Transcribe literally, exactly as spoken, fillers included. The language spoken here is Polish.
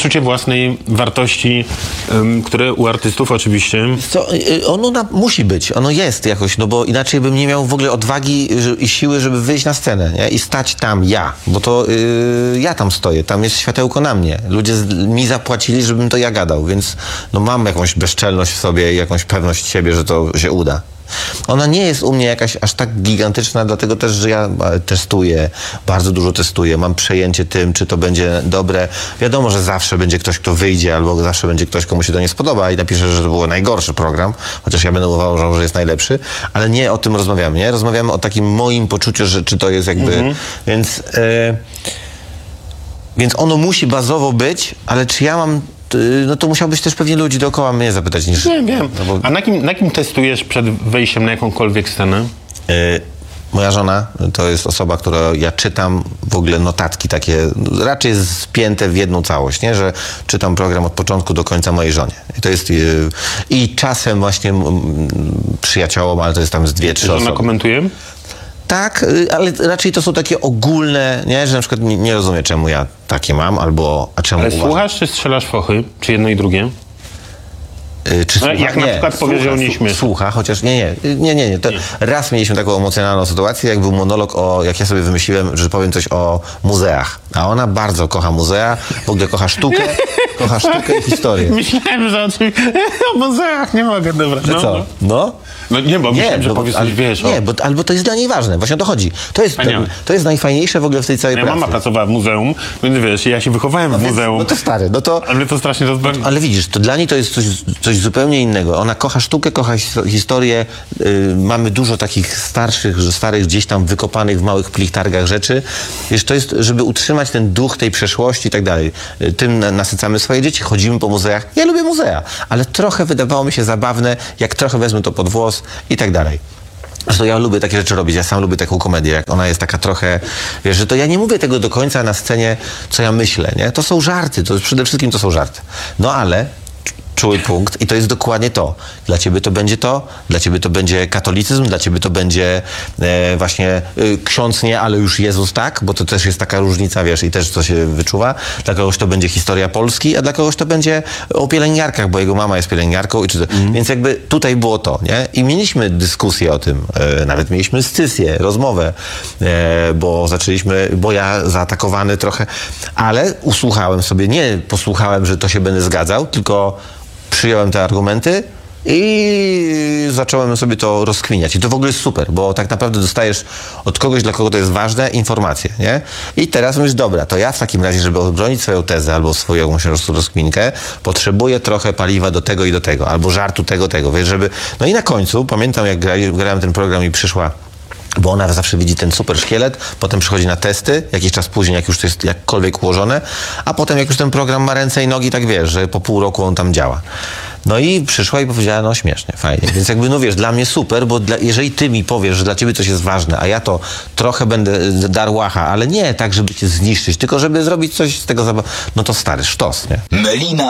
poczucie własnej wartości, um, które u artystów oczywiście... Co, ono na, musi być, ono jest jakoś, no bo inaczej bym nie miał w ogóle odwagi i siły, żeby wyjść na scenę, nie? I stać tam ja, bo to yy, ja tam stoję, tam jest światełko na mnie. Ludzie z, mi zapłacili, żebym to ja gadał, więc no mam jakąś bezczelność w sobie i jakąś pewność siebie, że to się uda. Ona nie jest u mnie jakaś aż tak gigantyczna, dlatego też, że ja testuję, bardzo dużo testuję, mam przejęcie tym, czy to będzie dobre. Wiadomo, że zawsze będzie ktoś, kto wyjdzie, albo zawsze będzie ktoś, komu się to nie spodoba i napisze, że to był najgorszy program, chociaż ja będę uważał, że jest najlepszy, ale nie o tym rozmawiamy, nie? Rozmawiamy o takim moim poczuciu, że czy to jest jakby... Mhm. Więc, yy, więc ono musi bazowo być, ale czy ja mam... No to musiałbyś też pewnie ludzi dookoła mnie zapytać niż... Nie wiem. No bo... A na kim, na kim testujesz przed wejściem na jakąkolwiek scenę? Yy, moja żona to jest osoba, która ja czytam w ogóle notatki takie, raczej spięte w jedną całość, nie? Że czytam program od początku do końca mojej żonie. I to jest... Yy, I czasem właśnie mm, przyjaciołom, ale to jest tam z dwie, trzy osoby. Żona komentuje? Tak, ale raczej to są takie ogólne, nie? Że na przykład nie, nie rozumiem, czemu ja takie mam, albo a czemu Ale uważam. słuchasz, czy strzelasz fochy? Czy jedno i drugie? Yy, czy no, słucha? jak na nie, przykład powiesz, że nie śmiesz. Słucha, chociaż nie, nie, nie, nie, nie. To nie. Raz mieliśmy taką emocjonalną sytuację, jak był monolog o, jak ja sobie wymyśliłem, że powiem coś o muzeach. A ona bardzo kocha muzea, w ogóle kocha sztukę, kocha sztukę i historię. Myślałem, że o czym... o muzeach nie mogę, dobra. Że no, co? No? No nie, bo myślałem, że bo, powiesz ale, coś, wiesz... Nie, o... bo, albo to jest dla niej ważne, właśnie o to chodzi. To jest, to, to jest najfajniejsze w ogóle w tej całej Moja pracy. mama pracowała w muzeum, więc wiesz, ja się wychowałem no w więc, muzeum. No to stary, no to... Ale to strasznie rozbawi. Ale widzisz, to dla niej to jest coś, coś zupełnie innego. Ona kocha sztukę, kocha historię. Yy, mamy dużo takich starszych, że starych gdzieś tam wykopanych w małych plichtargach rzeczy. Wiesz, to jest, żeby utrzymać ten duch tej przeszłości i tak dalej. Yy, tym na, nasycamy swoje dzieci, chodzimy po muzeach. Ja lubię muzea, ale trochę wydawało mi się zabawne, jak trochę wezmę to pod włos i tak dalej. Zresztą ja lubię takie rzeczy robić, ja sam lubię taką komedię, jak ona jest taka trochę, wiesz, że to ja nie mówię tego do końca na scenie, co ja myślę, nie? To są żarty, to przede wszystkim to są żarty. No ale czuły punkt i to jest dokładnie to. Dla ciebie to będzie to, dla ciebie to będzie katolicyzm, dla ciebie to będzie e, właśnie e, ksiądz nie, ale już Jezus tak, bo to też jest taka różnica, wiesz, i też co się wyczuwa. Dla kogoś to będzie historia Polski, a dla kogoś to będzie o pielęgniarkach, bo jego mama jest pielęgniarką. I czy to, mm. Więc jakby tutaj było to, nie? I mieliśmy dyskusję o tym, e, nawet mieliśmy scysję, rozmowę, e, bo zaczęliśmy, bo ja zaatakowany trochę, ale usłuchałem sobie, nie posłuchałem, że to się będę zgadzał, tylko przyjąłem te argumenty i zacząłem sobie to rozkminiać. I to w ogóle jest super, bo tak naprawdę dostajesz od kogoś, dla kogo to jest ważne, informacje, nie? I teraz mówisz, dobra, to ja w takim razie, żeby obronić swoją tezę albo swoją jakąś rozkminkę, potrzebuję trochę paliwa do tego i do tego, albo żartu tego, tego, wiesz, żeby... No i na końcu, pamiętam jak grałem ten program i przyszła, bo ona zawsze widzi ten super szkielet, potem przychodzi na testy, jakiś czas później, jak już to jest jakkolwiek ułożone, a potem jak już ten program ma ręce i nogi, tak wiesz, że po pół roku on tam działa. No i przyszła i powiedziała, no śmiesznie, fajnie. Więc jakby, no wiesz, dla mnie super, bo dla, jeżeli ty mi powiesz, że dla ciebie coś jest ważne, a ja to trochę będę darłacha, ale nie tak, żeby cię zniszczyć, tylko żeby zrobić coś z tego, no to stary, sztos, nie? Melina.